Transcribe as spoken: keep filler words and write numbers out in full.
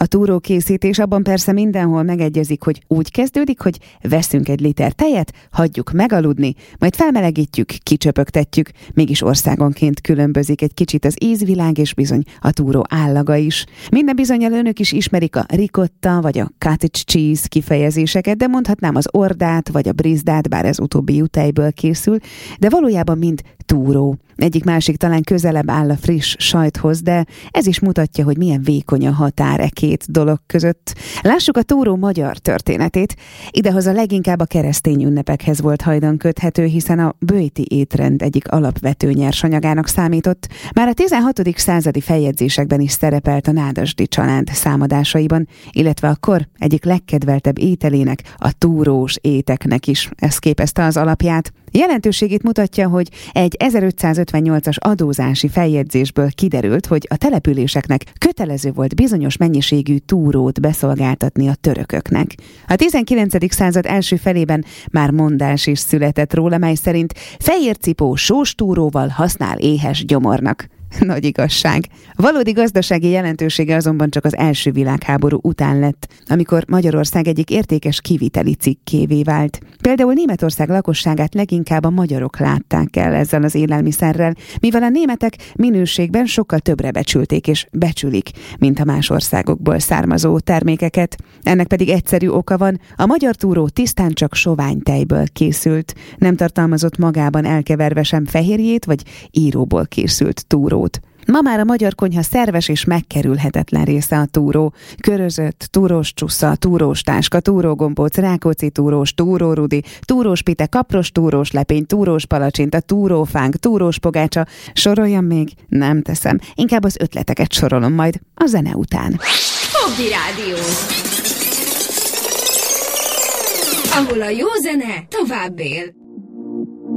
A túrókészítés abban persze mindenhol megegyezik, hogy úgy kezdődik, hogy veszünk egy liter tejet, hagyjuk megaludni, majd felmelegítjük, kicsöpögtetjük, mégis országonként különbözik egy kicsit az ízvilág és bizony a túró állaga is. Minden bizonnyal önök is ismerik a ricotta vagy a cottage cheese kifejezéseket, de mondhatnám az ordát vagy a brisdát, bár ez utóbbi jutejből készül, de valójában mind túró. Egyik másik talán közelebb áll a friss sajthoz, de ez is mutatja, hogy milyen vékony a határ e két dolog között. Lássuk a túró magyar történetét. Idehaza leginkább a keresztény ünnepekhez volt hajdan köthető, hiszen a böjti étrend egyik alapvető nyersanyagának számított. Már a tizenhatodik századi feljegyzésekben is szerepelt a nádasdi család számadásaiban, illetve a kor egyik legkedveltebb ételének, a túrós éteknek is ez képezte az alapját. Jelentőségét mutatja, hogy egy ezerötszázötvennyolcas adózási feljegyzésből kiderült, hogy a településeknek kötelező volt bizonyos mennyiségű túrót beszolgáltatni a törököknek. A tizenkilencedik század első felében már mondás is született róla, mely szerint fehércipó sós túróval használ éhes gyomornak. Nagy igazság. Valódi gazdasági jelentősége azonban csak az első világháború után lett, amikor Magyarország egyik értékes kiviteli cikkévé vált. Például Németország lakosságát leginkább a magyarok látták el ezzel az élelmiszerrel, mivel a németek minőségben sokkal többre becsülték és becsülik, mint a más országokból származó termékeket. Ennek pedig egyszerű oka van, a magyar túró tisztán csak sovány tejből készült, nem tartalmazott magában elkeverve sem fehérjét vagy íróból készült túró. Ma már a magyar konyha szerves és megkerülhetetlen része a túró. Körözött, túrós csusza, túrós táska, túrógombóc, rákóczi túrós, túrórudi, túrós pite, kapros túrós lepény, túrós palacsinta, túrófánk, túrós pogácsa. Soroljam még? Nem teszem. Inkább az ötleteket sorolom majd a zene után. Fogdi Rádió! Ahol a jó zene tovább él.